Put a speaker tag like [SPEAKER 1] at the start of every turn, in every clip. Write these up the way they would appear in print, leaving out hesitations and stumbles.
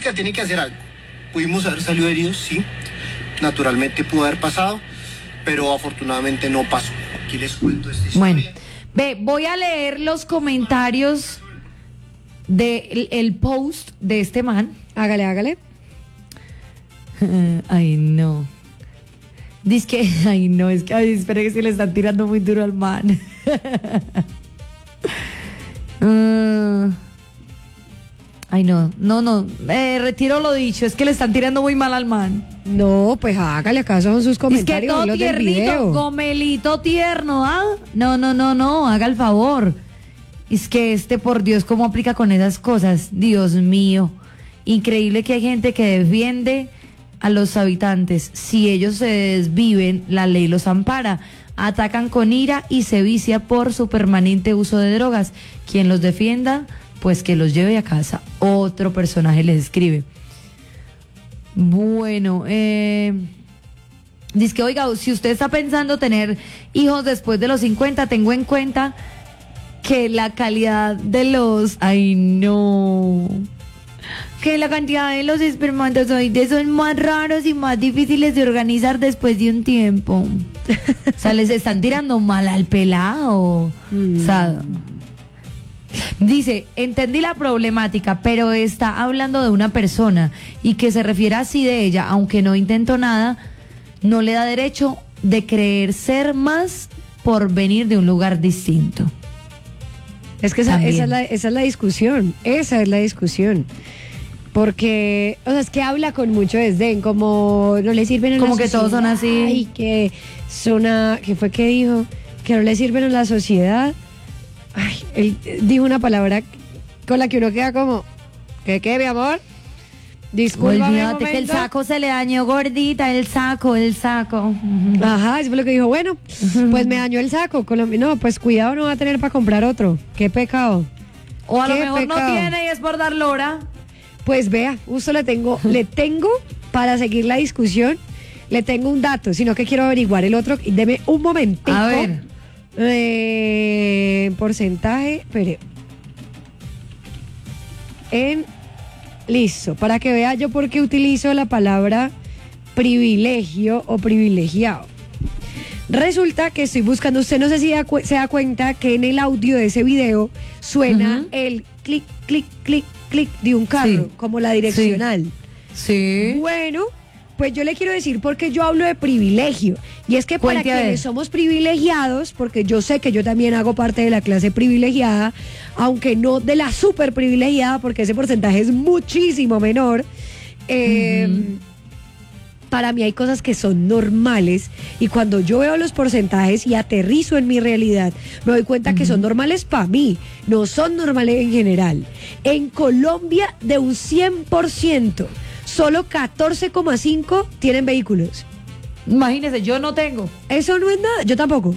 [SPEAKER 1] pública tiene que hacer algo. Pudimos haber salido heridos, sí. Naturalmente pudo haber pasado, pero afortunadamente no pasó. Aquí les cuento esta historia.
[SPEAKER 2] Bueno, voy a leer los comentarios del post de este man.
[SPEAKER 3] Hágale.
[SPEAKER 2] Ay, no. Dice que, ay, no, es que, ay, espere que se le están tirando muy duro al man. Ay, no, retiro lo dicho, es que le están tirando muy mal al man.
[SPEAKER 3] No, pues hágale caso a sus comentarios.
[SPEAKER 2] Es que todo
[SPEAKER 3] los del
[SPEAKER 2] tiernito,
[SPEAKER 3] video.
[SPEAKER 2] gomelito tierno, ¿ah? No, haga el favor. Es que por Dios, ¿cómo aplica con esas cosas? Dios mío. Increíble que hay gente que defiende a los habitantes. Si ellos se desviven, la ley los ampara. Atacan con ira y se vicia por su permanente uso de drogas. Quien los defienda, pues que los lleve a casa. Otro personaje les escribe. Bueno, dice que, oiga, si usted está pensando tener hijos después de los 50, tengo en cuenta que la calidad de los... Ay, no... Que la cantidad de los espermatozoides son más raros y más difíciles de organizar después de un tiempo. O sea, les están tirando mal al pelado. O sea, dice, entendí la problemática, pero está hablando de una persona y que se refiere así de ella, aunque no intentó nada, no le da derecho de creer ser más por venir de un lugar distinto.
[SPEAKER 3] Es que esa es la discusión. Esa es la discusión. Porque, o sea, es que habla con mucho desdén, como no le sirven a la sociedad.
[SPEAKER 2] Como que todos son así.
[SPEAKER 3] Ay, que ¿qué fue que dijo? Que no le sirven a la sociedad. Ay, él dijo una palabra con la que uno queda como, ¿qué, mi amor? Discúlpame.
[SPEAKER 2] Olvídate que el saco se le dañó, gordita, el saco.
[SPEAKER 3] Ajá, eso fue lo que dijo. Bueno, pues me dañó el saco. No, pues cuidado, no va a tener para comprar otro. Qué pecado.
[SPEAKER 2] O a lo mejor no tiene y es por dar lora.
[SPEAKER 3] Pues vea, justo le tengo para seguir la discusión, le tengo un dato, sino que quiero averiguar el otro. Deme un momentico.
[SPEAKER 2] A ver.
[SPEAKER 3] Porcentaje, espere. Listo, para que vea yo por qué utilizo la palabra privilegio o privilegiado. Resulta que estoy buscando, usted no sé si se da cuenta que en el audio de ese video suena el clic, clic, clic, clic de un carro, como la direccional.
[SPEAKER 2] Sí.
[SPEAKER 3] Bueno, pues yo le quiero decir porque yo hablo de privilegio. Y es que para quienes somos privilegiados, porque yo sé que yo también hago parte de la clase privilegiada, aunque no de la súper privilegiada, porque ese porcentaje es muchísimo menor, para mí hay cosas que son normales y cuando yo veo los porcentajes y aterrizo en mi realidad, me doy cuenta que son normales para mí, no son normales en general. En Colombia, de un 100%, solo 14,5 tienen vehículos.
[SPEAKER 2] Imagínese, yo no tengo.
[SPEAKER 3] Eso no es nada, yo tampoco.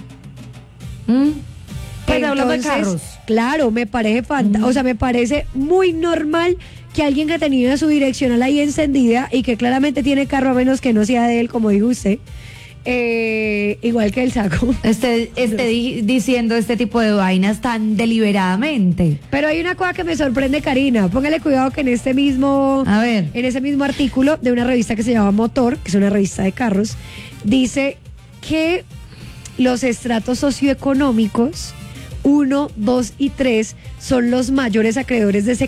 [SPEAKER 2] Pues hablando de carros.
[SPEAKER 3] Claro, me parece o sea, me parece muy normal que alguien que tenía su direccional ahí encendida y que claramente tiene carro a menos que no sea de él, como dijo usted, igual que el saco.
[SPEAKER 2] Diciendo este tipo de vainas tan deliberadamente.
[SPEAKER 3] Pero hay una cosa que me sorprende, Karina. Póngale cuidado que en ese mismo artículo de una revista que se llama Motor, que es una revista de carros, dice que los estratos socioeconómicos 1, 2 y 3 son los mayores acreedores de ese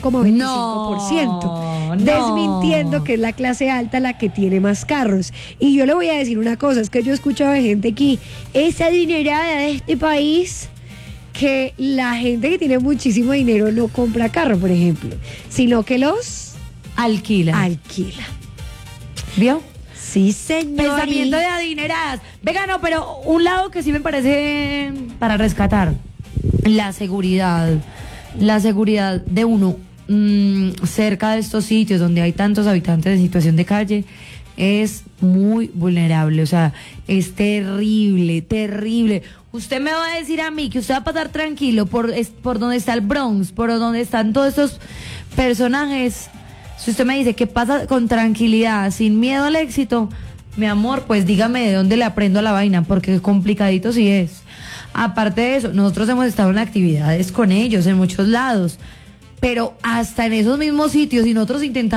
[SPEAKER 3] 14,25%, desmintiendo que es la clase alta la que tiene más carros. Y yo le voy a decir una cosa, es que yo he escuchado de gente aquí, esa adinerada de este país, que la gente que tiene muchísimo dinero no compra carro, por ejemplo, sino que los
[SPEAKER 2] alquila. ¿Vio?
[SPEAKER 3] Sí, señor.
[SPEAKER 2] Pensamiento de adineradas. Venga, no, pero un lado que sí me parece para rescatar, la seguridad de uno cerca de estos sitios donde hay tantos habitantes en situación de calle es muy vulnerable, o sea, es terrible. Usted me va a decir a mí que usted va a pasar tranquilo por donde está el Bronx, por donde están todos estos personajes. Si usted me dice que pasa con tranquilidad, sin miedo al éxito, mi amor, pues dígame de dónde le aprendo a la vaina, porque complicadito sí es. Aparte de eso, nosotros hemos estado en actividades con ellos en muchos lados, pero hasta en esos mismos sitios y nosotros intentamos